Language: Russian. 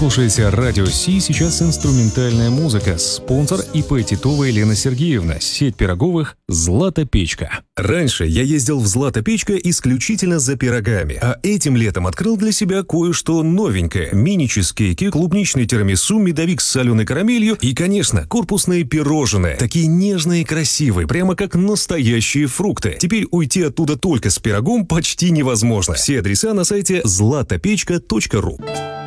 слушаете Радио Си, сейчас инструментальная музыка. Спонсор ИП Титова Елена Сергеевна. Сеть пироговых «Злата Печка». Раньше я ездил в «Злата Печка» исключительно за пирогами, а этим летом открыл для себя кое-что новенькое. Мини-чизкейки, клубничный тирамису, медовик с соленой карамелью и, конечно, корпусные пирожные. Такие нежные и красивые, прямо как настоящие фрукты. Теперь уйти оттуда только с пирогом почти невозможно. Все адреса на сайте zlatopechka.ru.